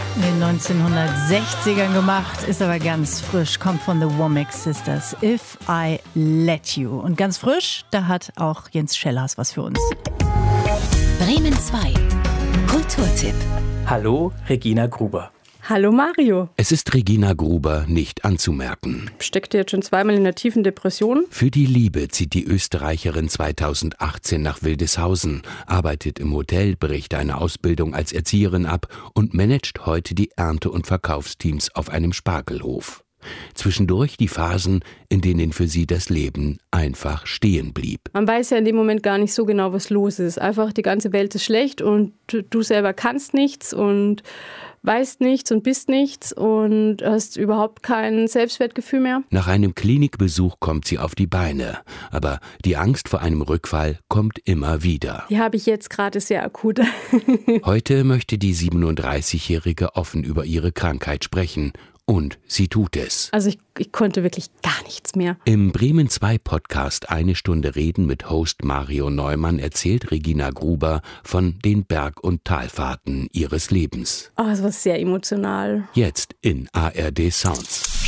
In den 1960ern gemacht, ist aber ganz frisch, kommt von The Womack Sisters, If I Let You. Und ganz frisch, da hat auch Jens Schellers was für uns. Bremen 2, Kulturtipp. Hallo, Regina Gruber. Hallo Mario. Es ist Regina Gruber nicht anzumerken. Steckte jetzt schon zweimal in einer tiefen Depression. Für die Liebe zieht die Österreicherin 2018 nach Wildeshausen, arbeitet im Hotel, bricht eine Ausbildung als Erzieherin ab und managt heute die Ernte- und Verkaufsteams auf einem Spargelhof. Zwischendurch die Phasen, in denen für sie das Leben einfach stehen blieb. Man weiß ja in dem Moment gar nicht so genau, was los ist. Einfach die ganze Welt ist schlecht und du selber kannst nichts und weißt nichts und bist nichts und hast überhaupt kein Selbstwertgefühl mehr. Nach einem Klinikbesuch kommt sie auf die Beine, aber die Angst vor einem Rückfall kommt immer wieder. Die habe ich jetzt gerade sehr akut. Heute möchte die 37-Jährige offen über ihre Krankheit sprechen. Und sie tut es. Also ich konnte wirklich gar nichts mehr. Im Bremen 2 Podcast Eine Stunde Reden mit Host Mario Neumann erzählt Regina Gruber von den Berg- und Talfahrten ihres Lebens. Es war sehr emotional. Jetzt in ARD Sounds.